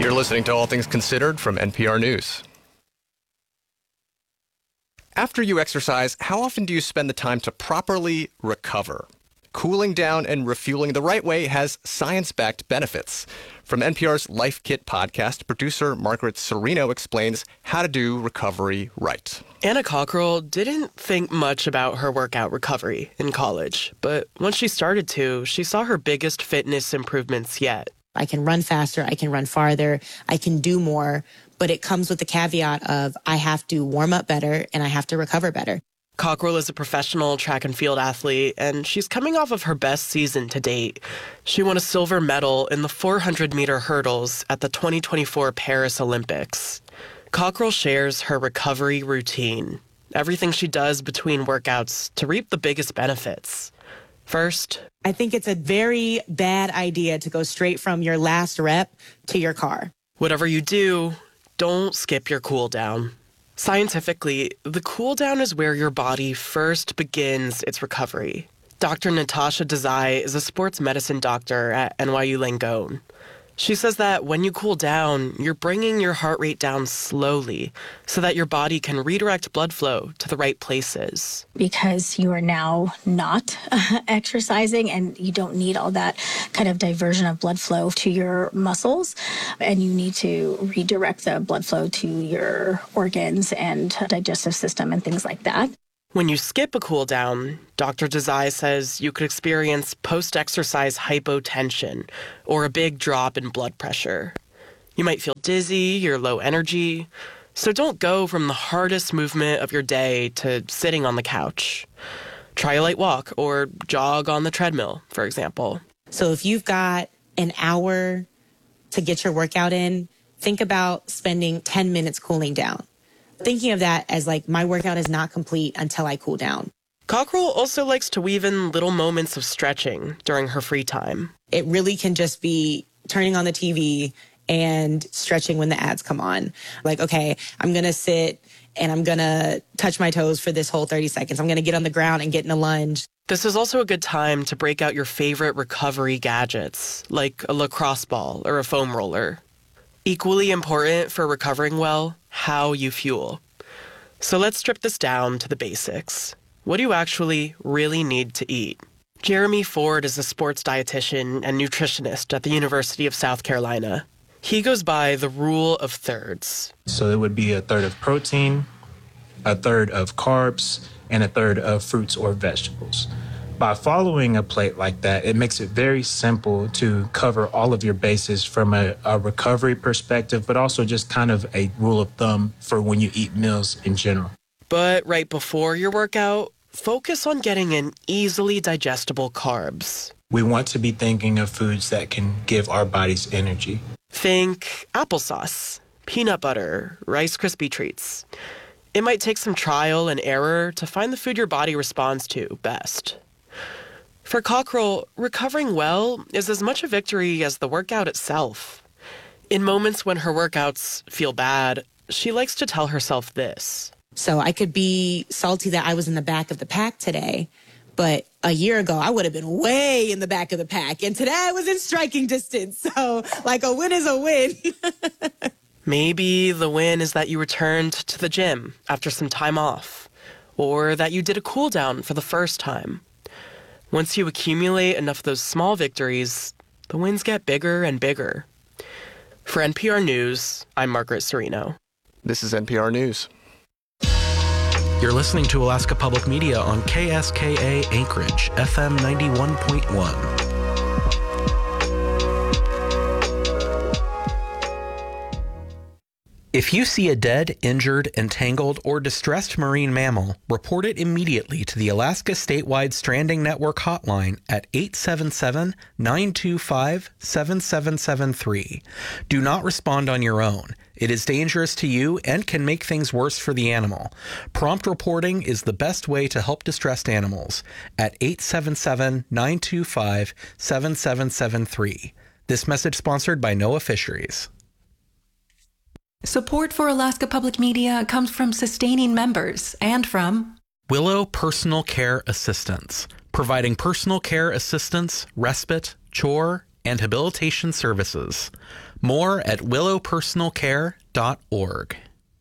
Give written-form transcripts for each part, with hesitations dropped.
You're listening to All Things Considered from NPR News. After you exercise, how often do you spend the time to properly recover? Cooling down and refueling the right way has science-backed benefits. From NPR's Life Kit podcast, producer Margaret Cirino explains how to do recovery right. Anna Cockrell didn't think much about her workout recovery in college, but once she started to, she saw her biggest fitness improvements yet. I can run faster, I can run farther, I can do more, but it comes with the caveat of I have to warm up better and I have to recover better. Cockrell is a professional track and field athlete, and she's coming off of her best season to date. She won a silver medal in the 400-meter hurdles at the 2024 Paris Olympics. Cockrell shares her recovery routine, everything she does between workouts to reap the biggest benefits. First, I think it's a very bad idea to go straight from your last rep to your car. Whatever you do, don't skip your cool down. Scientifically, the cool down is where your body first begins its recovery. Dr. Natasha Desai is a sports medicine doctor at NYU Langone. She says that when you cool down, you're bringing your heart rate down slowly so that your body can redirect blood flow to the right places. Because you are now not exercising and you don't need all that kind of diversion of blood flow to your muscles, and you need to redirect the blood flow to your organs and digestive system and things like that. When you skip a cool down, Dr. Desai says you could experience post-exercise hypotension or a big drop in blood pressure. You might feel dizzy or low energy, so don't go from the hardest movement of your day to sitting on the couch. Try a light walk or jog on the treadmill, for example. So if you've got an hour to get your workout in, think about spending 10 minutes cooling down. Thinking of that as like my workout is not complete until I cool down. Cockrell also likes to weave in little moments of stretching during her free time. It really can just be turning on the TV and stretching when the ads come on. Like, okay, I'm going to sit and I'm going to touch my toes for this whole 30 seconds. I'm going to get on the ground and get in a lunge. This is also a good time to break out your favorite recovery gadgets, like a lacrosse ball or a foam roller. Equally important for recovering well, how you fuel. So let's strip this down to the basics. What do you actually really need to eat? Jeremy Ford is a sports dietitian and nutritionist at the University of South Carolina. He goes by the rule of thirds. So it would be a third of protein, a third of carbs, and a third of fruits or vegetables. By following a plate like that, it makes it very simple to cover all of your bases from a recovery perspective, but also just kind of a rule of thumb for when you eat meals in general. But right before your workout, focus on getting in easily digestible carbs. We want to be thinking of foods that can give our bodies energy. Think applesauce, peanut butter, Rice Krispie treats. It might take some trial and error to find the food your body responds to best. For Cockrell, recovering well is as much a victory as the workout itself. In moments when her workouts feel bad, she likes to tell herself this. So I could be salty that I was in the back of the pack today, but a year ago I would have been way in the back of the pack, and today I was in striking distance. So like a win is a win. Maybe the win is that you returned to the gym after some time off, or that you did a cool down for the first time. Once you accumulate enough of those small victories, the wins get bigger and bigger. For NPR News, I'm Margaret Cirino. This is NPR News. You're listening to Alaska Public Media on KSKA Anchorage, FM 91.1. If you see a dead, injured, entangled, or distressed marine mammal, report it immediately to the Alaska Statewide Stranding Network hotline at 877-925-7773. Do not respond on your own. It is dangerous to you and can make things worse for the animal. Prompt reporting is the best way to help distressed animals at 877-925-7773. This message sponsored by NOAA Fisheries. Support for Alaska Public Media comes from sustaining members and from Willow Personal Care Assistance, providing personal care assistance, respite, chore, and habilitation services. More at willowpersonalcare.org.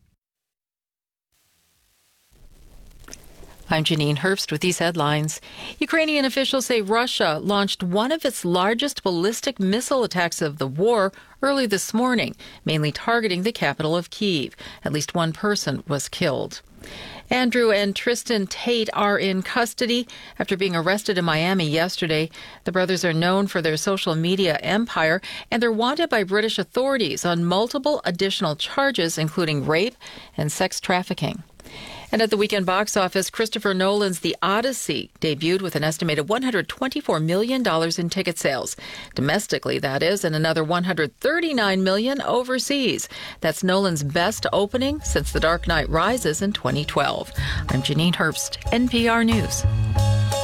I'm Janine Herbst with these headlines. Ukrainian officials say Russia launched one of its largest ballistic missile attacks of the war early this morning, mainly targeting the capital of Kyiv. At least one person was killed. Andrew and Tristan Tate are in custody after being arrested in Miami yesterday. The brothers are known for their social media empire, and they're wanted by British authorities on multiple additional charges, including rape and sex trafficking. And at the weekend box office, Christopher Nolan's The Odyssey debuted with an estimated $124 million in ticket sales. Domestically, that is, and another $139 million overseas. That's Nolan's best opening since The Dark Knight Rises in 2012. I'm Janine Herbst, NPR News.